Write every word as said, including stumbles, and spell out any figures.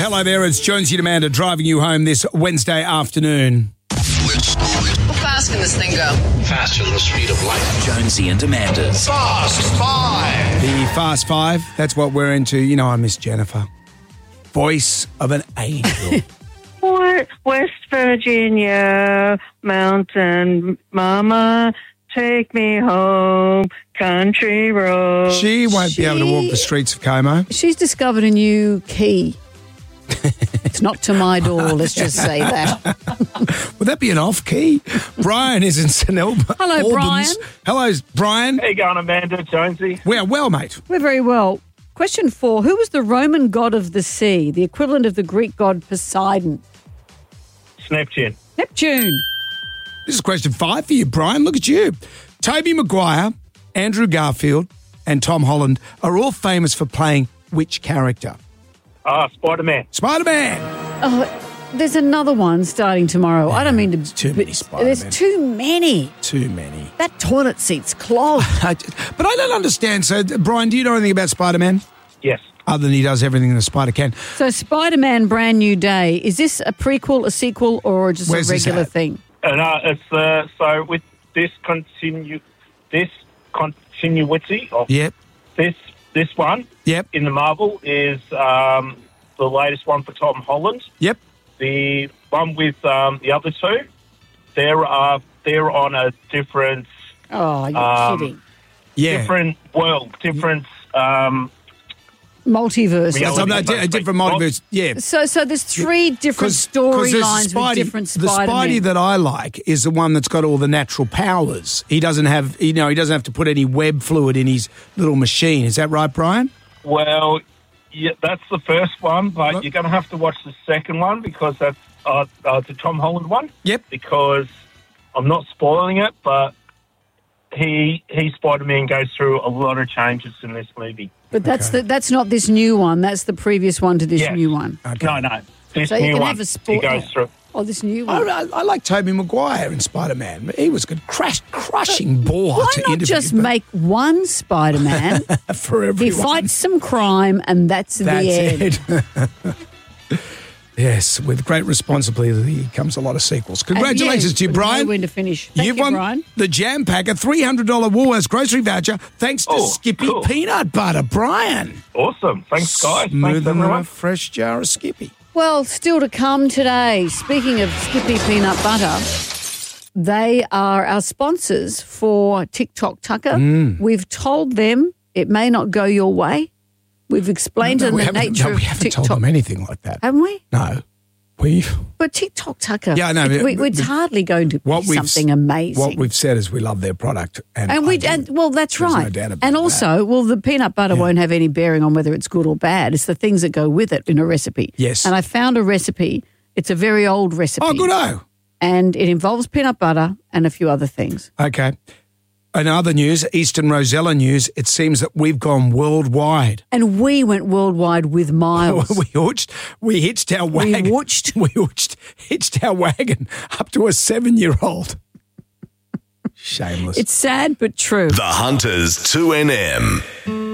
hello there. It's Jonesy and Amanda driving you home this Wednesday afternoon. How fast can this thing go? Faster than the speed of light. Jonesy and Amanda's Fast Five. The Fast Five, that's what we're into. You know I miss Jennifer. Voice of an angel. West Virginia, mountain mama, take me home, country road. She won't She- be able to walk the streets of Como. She's discovered a new key. It's not to my door, let's just say that. Would that be an off key? Brian is in St Albans. Hello, Brian. Hello, Brian. How you going, Amanda, Jonesy? We're well, mate. We're very well. Question four. Who was the Roman god of the sea, the equivalent of the Greek god Poseidon? Neptune. Neptune. This is question five for you, Brian. Look at you. Tobey Maguire, Andrew Garfield, and Tom Holland are all famous for playing which character? Ah, Spider-Man. Spider-Man. Oh, there's another one starting tomorrow. I don't mean to... too many Spider-Men. There's too many. Too many. That toilet seat's clogged. I just- but I don't understand. So, Brian, do you know anything about Spider-Man? Yes. Other than he does everything that a spider can. So Spider-Man Brand New Day, is this a prequel, a sequel, or just Where's a this regular at? thing? And uh, it's uh, so with this continue, this continuity of Yep. this this one Yep. in the Marvel is um, the latest one for Tom Holland. Yep. The one with um, the other two, they're uh, they're on a different Oh, you're Um, kidding. Yeah. different world, different. Um, Multiverse. Yeah, So, no, Reality, di- a different multiverse. Yeah. So, so there's three different storylines with different The Spidey Spider-Men. that I like is the one that's got all the natural powers. He doesn't have, you know, he doesn't have to put any web fluid in his little machine. Is that right, Brian? well, yeah, that's the first one, but What? you're going to have to watch the second one because that's uh, uh, the Tom Holland one. Yep. Because I'm not spoiling it, but he he Spider-Man goes through a lot of changes in this movie. But that's Okay. the, that's not this new one. That's the previous one to this Yes. new one. Okay. No, no, this So you new can one have a he sport. goes through. Oh, this new I, one. I, I like Tobey Maguire in Spider-Man. He was a crash, crushing bore Why to not interview, just but make one Spider-Man? for everyone. He fights some crime, and that's, That's the end. it. Yes, with great responsibility comes a lot of sequels. Congratulations to you, Brian. Know when to finish. Thank You've you, won Brian. the Jam Pack, a three hundred dollars Woolworths grocery voucher, thanks to Oh, Skippy cool. Peanut Butter. Brian. Awesome. Thanks, guys. Smoother Thanks, than a everyone. fresh jar of Skippy. Well, still to come today. Speaking of Skippy Peanut Butter, they are our sponsors for TikTok Tucker. Mm. We've told them it may not go your way. We've explained No, to we them the haven't, nature no, of we haven't TikTok. told them anything like that. Haven't we? No. We've, But TikTok Tucker, Yeah, I know, it- but- we, but- it's hardly going to what be we've, something amazing. What we've said is we love their product. And, And I we do. and well, that's There's no right. doubt about and that. also, well, the peanut butter won't have any bearing on whether it's good or bad. It's the things that go with it in a recipe. Yes. And I found a recipe. It's a very old recipe. Oh, good oh. And it involves peanut butter and a few other things. Okay. In other news, Eastern Rosella news, it seems that we've gone worldwide. And we went worldwide with Miles. we hitched, we hitched our We wagon. whooched. We hitched, hitched our wagon up to a seven-year-old. Shameless. It's sad but true. The Hunters two N M.